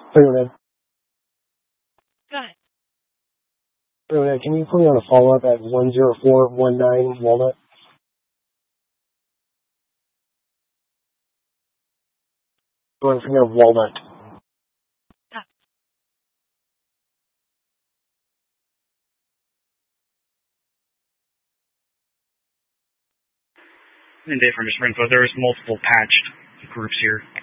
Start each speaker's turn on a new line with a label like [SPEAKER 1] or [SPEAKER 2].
[SPEAKER 1] Leonid,
[SPEAKER 2] Go ahead.
[SPEAKER 1] Leonid, can you put me on a follow-up at 10419 Walnut? Going from here, Walnut.
[SPEAKER 3] And Dave from Just Info, there's multiple patched groups here,